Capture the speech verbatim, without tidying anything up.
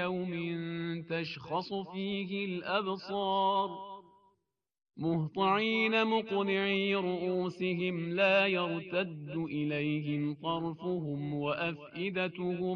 يوم تشخص فيه الأبصار مهطعين مقنعي رؤوسهم لا يرتد إليهم طرفهم وأفئدتهم